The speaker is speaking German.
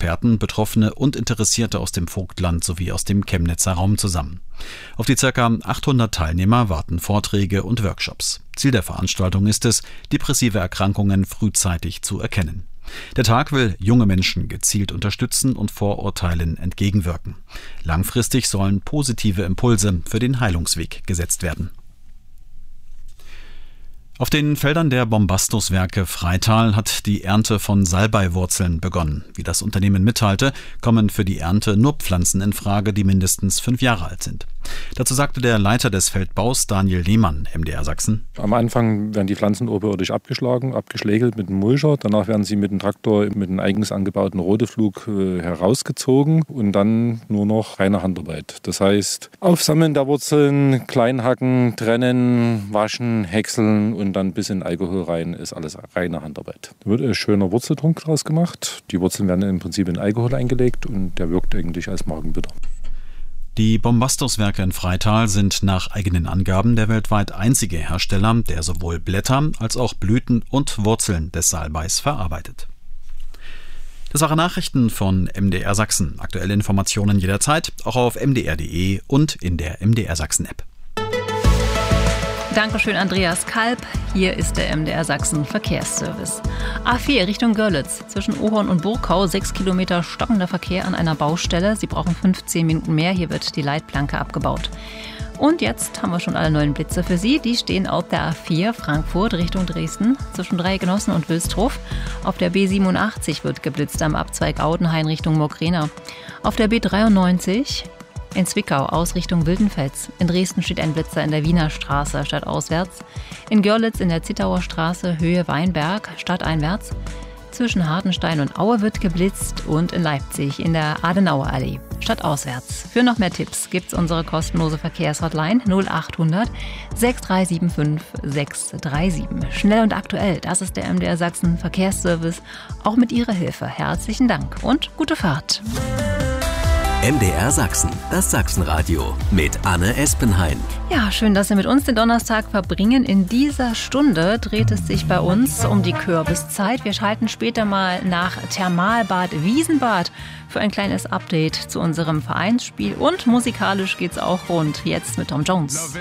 Experten, Betroffene und Interessierte aus dem Vogtland sowie aus dem Chemnitzer Raum zusammen. Auf die ca. 800 Teilnehmer warten Vorträge und Workshops. Ziel der Veranstaltung ist es, depressive Erkrankungen frühzeitig zu erkennen. Der Tag will junge Menschen gezielt unterstützen und Vorurteilen entgegenwirken. Langfristig sollen positive Impulse für den Heilungsweg gesetzt werden. Auf den Feldern der Bombastus-Werke Freital hat die Ernte von Salbeiwurzeln begonnen. Wie das Unternehmen mitteilte, kommen für die Ernte nur Pflanzen in Frage, die mindestens 5 Jahre alt sind. Dazu sagte der Leiter des Feldbaus, Daniel Lehmann, MDR Sachsen: Am Anfang werden die Pflanzen oberirdisch abgeschlägelt mit einem Mulcher. Danach werden sie mit dem Traktor mit einem eigens angebauten Rodeflug herausgezogen und dann nur noch reine Handarbeit. Das heißt, Aufsammeln der Wurzeln, Kleinhacken, trennen, waschen, häckseln und dann bis in Alkohol rein ist alles reine Handarbeit. Da wird ein schöner Wurzeltrunk draus gemacht. Die Wurzeln werden im Prinzip in Alkohol eingelegt und der wirkt eigentlich als Magenbitter. Die Bombastus-Werke in Freital sind nach eigenen Angaben der weltweit einzige Hersteller, der sowohl Blätter als auch Blüten und Wurzeln des Salbeis verarbeitet. Das waren Nachrichten von MDR Sachsen. Aktuelle Informationen jederzeit, auch auf mdr.de und in der MDR Sachsen-App. Dankeschön, Andreas Kalb. Hier ist der MDR Sachsen Verkehrsservice. A4 Richtung Görlitz. Zwischen Ohorn und Burgau 6 Kilometer stockender Verkehr an einer Baustelle. Sie brauchen 15 Minuten mehr. Hier wird die Leitplanke abgebaut. Und jetzt haben wir schon alle neuen Blitze für Sie. Die stehen auf der A4 Frankfurt Richtung Dresden zwischen Dreigenossen und Wilstrow. Auf der B87 wird geblitzt am Abzweig Audenhain Richtung Murgrena. Auf der B93 in Zwickau aus Richtung Wildenfels. In Dresden steht ein Blitzer in der Wiener Straße stadtauswärts. In Görlitz in der Zittauer Straße Höhe Weinberg stadteinwärts. Zwischen Hartenstein und Aue wird geblitzt und in Leipzig in der Adenauer Allee stadtauswärts. Für noch mehr Tipps gibt's unsere kostenlose Verkehrshotline 0800 6375 637. Schnell und aktuell, das ist der MDR Sachsen Verkehrsservice. Auch mit Ihrer Hilfe herzlichen Dank und gute Fahrt. MDR Sachsen, das Sachsenradio mit Anne Espenhain. Ja, schön, dass Sie mit uns den Donnerstag verbringen. In dieser Stunde dreht es sich bei uns um die Kürbiszeit. Wir schalten später mal nach Thermalbad Wiesenbad für ein kleines Update zu unserem Vereinsspiel. Und musikalisch geht's auch rund. Jetzt mit Tom Jones.